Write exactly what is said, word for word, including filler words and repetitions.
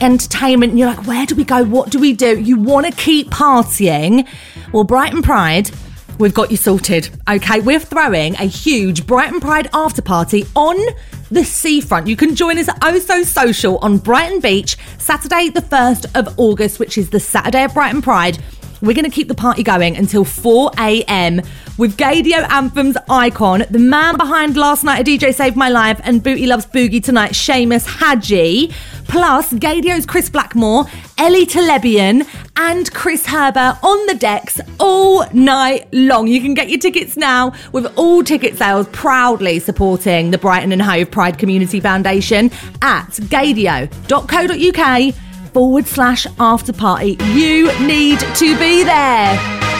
entertainment, and you're like, where do we go? What do we do? You want to keep partying? Well, Brighton Pride, we've got you sorted, okay? We're throwing a huge Brighton Pride after party on the seafront. You can join us at Oh So Social on Brighton Beach, Saturday the first of August, which is the Saturday of Brighton Pride. We're going to keep the party going until four a.m. with Gaydio Anthems icon, the man behind Last Night a D J Saved My Life and Booty Loves Boogie Tonight, Seamus Hadji, plus Gaydio's Chris Blackmore, Ellie Telebian and Chris Herber on the decks all night long. You can get your tickets now with all ticket sales proudly supporting the Brighton and Hove Pride Community Foundation at gaydio.co.uk forward slash after party. You need to be there.